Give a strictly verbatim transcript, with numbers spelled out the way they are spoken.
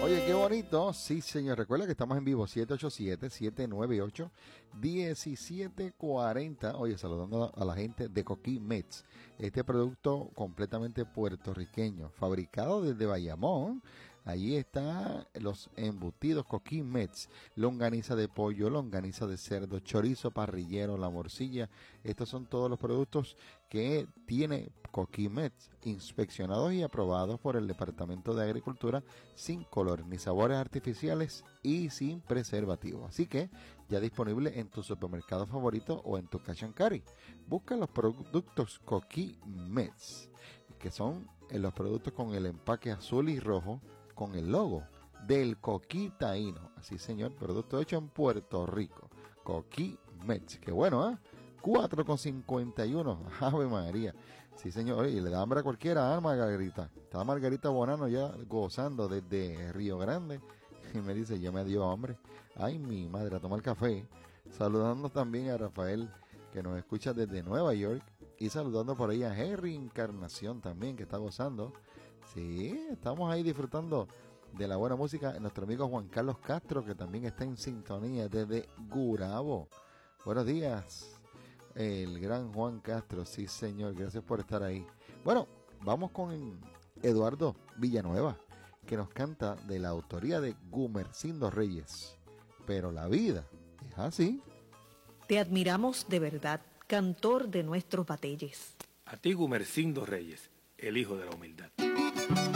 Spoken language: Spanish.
Oye, qué bonito. Sí, señor. Recuerda que estamos en vivo. siete ocho siete, siete nueve ocho, uno siete cuatro cero. Oye, saludando a la gente de Coquí Mets. Este producto completamente puertorriqueño, fabricado desde Bayamón. Allí están los embutidos Coquí Mets, longaniza de pollo, longaniza de cerdo, chorizo parrillero, la morcilla. Estos son todos los productos que tiene Coquí Mets, inspeccionados y aprobados por el Departamento de Agricultura, sin colores ni sabores artificiales y sin preservativos. Así que ya disponible en tu supermercado favorito o en tu cash and carry. Busca los productos Coquí Mets, que son los productos con el empaque azul y rojo, con el logo del Coquí Taíno. Así, señor, producto hecho en Puerto Rico. Coquí Mets. Qué bueno, ¿eh? cuatro con cincuenta y uno. Ave María. Sí, señor. Y le da hambre a cualquiera, ¿eh, Margarita? Está Margarita Bonano ya gozando desde Río Grande. Y me dice, ya me dio hambre. Ay, mi madre, a tomar café. Saludando también a Rafael, que nos escucha desde Nueva York. Y saludando por ahí a Henry Encarnación también, que está gozando. Sí, estamos ahí disfrutando de la buena música. Nuestro amigo Juan Carlos Castro, que también está en sintonía desde Gurabo. Buenos días, el gran Juan Castro. Sí, señor, gracias por estar ahí. Bueno, vamos con Eduardo Villanueva, que nos canta de la autoría de Gumersindo Reyes. Pero la vida es así. Te admiramos de verdad, cantor de nuestros batalles. A ti, Gumersindo Reyes, el hijo de la humildad.